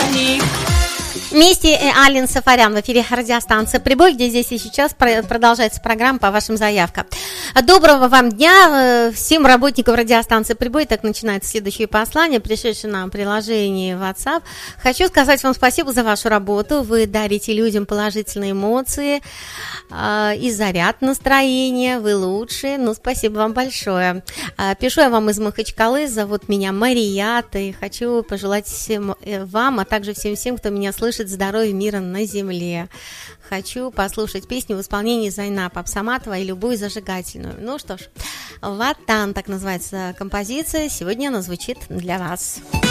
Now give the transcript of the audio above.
Вместе Ален Сафарян в эфире радиостанции «Прибой», где здесь и сейчас продолжается программа по вашим заявкам. Доброго вам дня всем работникам радиостанции «Прибой». Так начинается следующее послание, пришедшее нам в приложении WhatsApp. Хочу сказать вам спасибо за вашу работу. Вы дарите людям положительные эмоции и заряд настроения. Вы лучшие. Ну, спасибо вам большое. Пишу я вам из Махачкалы. Зовут меня Марията. И хочу пожелать всем вам, а также всем, кто меня слышит, здоровья, мира на земле. Хочу послушать песню в исполнении Зайнапа Абсаматова и любую зажигательную. Ну что ж, «Ватан» так называется композиция. Сегодня она звучит для вас.